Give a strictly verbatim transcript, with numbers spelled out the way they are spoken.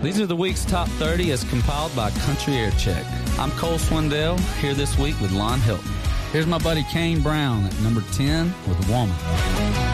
These are the week's top thirty as compiled by Country Air Check. I'm Cole Swindell, here this week with Lon Hilton. Here's my buddy Kane Brown at number ten with Woman.